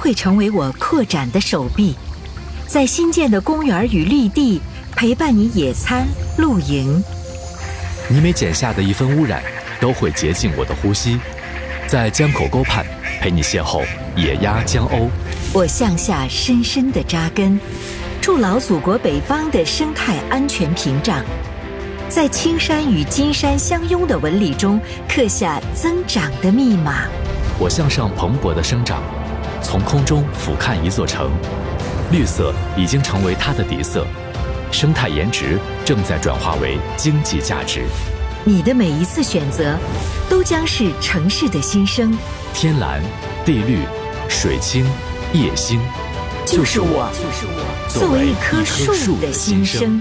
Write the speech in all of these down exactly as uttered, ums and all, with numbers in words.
会成为我扩展的手臂，在新建的公园与绿地陪伴你野餐、露营。 你每减下的一分污染，都会洁净我的呼吸。在江口沟畔，陪你邂逅野鸭江鸥。 我向下深深地扎根，筑牢祖国北方的生态安全屏障，在青山与金山相拥的纹理中刻下增长的密码。 我向上蓬勃的生长，从空中俯瞰一座城，绿色已经成为它的底色，生态颜值正在转化为经济价值。 你的每一次选择，都将是城市的新生。 天蓝、地绿、水清、夜星， 就是我，就是我，作为一棵树的心声。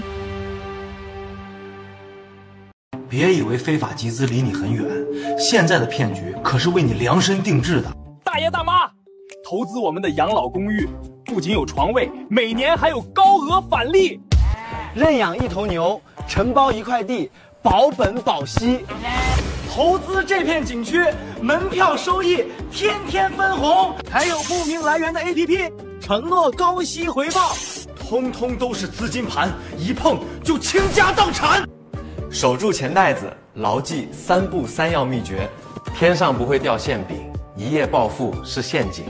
别以为非法集资离你很远，现在的骗局可是为你量身定制的。 大爷大妈，投资我们的养老公寓，不仅有床位，每年还有高额返利。 认养一头牛，承包一块地，保本保息。 投资这片景区，门票收益天天分红，还有不明来源的 A P P， 承诺高息回报，通通都是资金盘，一碰就倾家荡产。 守住钱袋子，牢记三不三要秘诀：天上不会掉馅饼，一夜暴富是陷阱。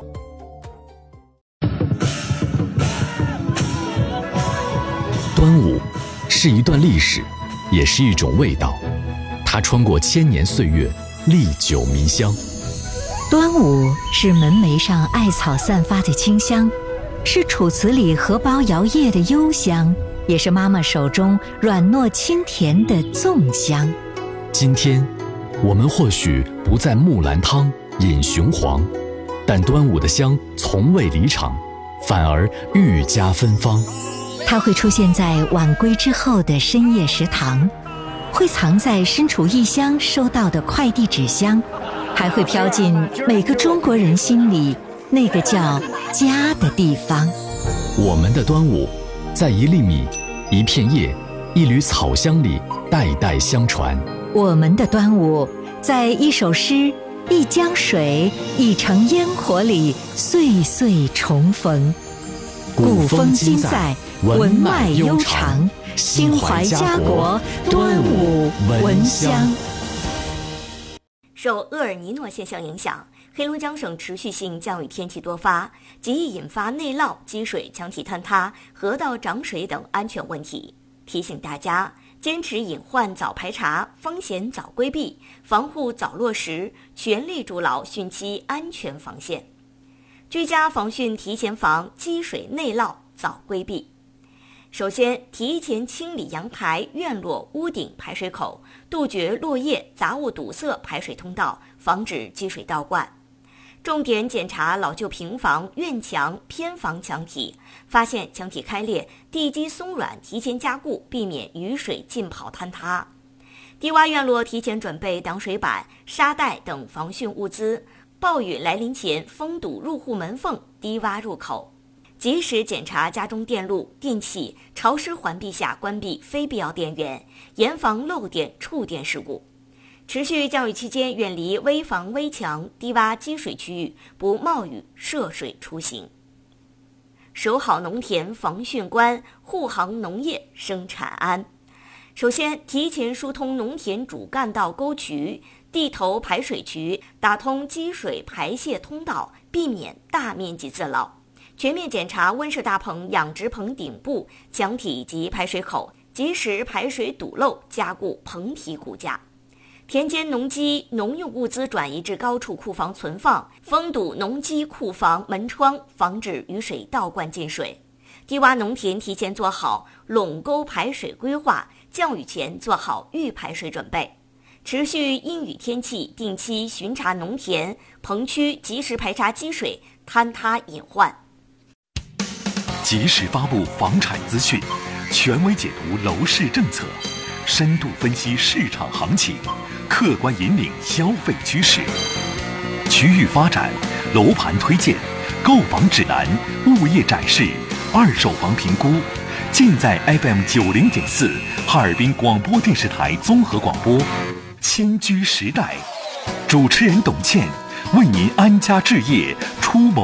端午是一段历史，也是一种味道，它穿过千年岁月，历久弥香。 端午是门楣上艾草散发的清香，是楚辞里荷包摇曳的幽香，也是妈妈手中软糯清甜的粽香。 今天我们或许不在木兰汤饮雄黄，但端午的香从未离场，反而愈加芬芳。 它会出现在晚归之后的深夜食堂，会藏在身处异乡收到的快递纸箱，还会飘进每个中国人心里那个叫家的地方。 我们的端午，在一粒米、一片叶、一缕草香里代代相传。 我们的端午，在一首诗、一江水、一城烟火里岁岁重逢。古风今在，文脉悠长，心怀家国，端午闻香。 受厄尔尼诺现象影响，黑龙江省持续性降雨天气多发，极易引发内涝、积水、墙体坍塌、河道涨水等安全问题。提醒大家，坚持隐患早排查，风险早规避，防护早落实，全力筑牢汛期安全防线。居家防汛提前防，积水内涝早规避。首先，提前清理阳台、院落、屋顶排水口，杜绝落叶、杂物堵塞排水通道，防止积水倒灌。重点检查老旧平房、院墙、偏房墙体，发现墙体开裂、地基松软，提前加固，避免雨水浸泡坍塌。低洼院落提前准备挡水板、沙袋等防汛物资，暴雨来临前封堵入户门缝、低洼入口。及时检查家中电路、电器，潮湿环闭下关闭非必要电源，严防漏电、触电事故。持续降雨期间，远离危房危墙、低洼积水区域，不冒雨涉水出行。守好农田防汛关，护航农业生产安。首先，提前疏通农田主干道沟渠、地头排水渠，打通积水排泄通道，避免大面积自涝。全面检查温室大棚、养殖棚顶部、墙体及排水口，及时排水堵漏，加固棚体骨架。田间农机、农用物资转移至高处库房存放，封堵农机库房门窗，防止雨水倒灌进水。低洼农田提前做好垄沟排水规划，降雨前做好预排水准备。持续阴雨天气，定期巡查农田、棚区，及时排查积水、坍塌隐患。 及时发布房产资讯，权威解读楼市政策，深度分析市场行情，客观引领消费趋势。区域发展、楼盘推荐、购房指南、物业展示、二手房评估，尽在 F M 九零点四哈尔滨广播电视台综合广播。迁居时代，主持人董倩为您安家置业出谋。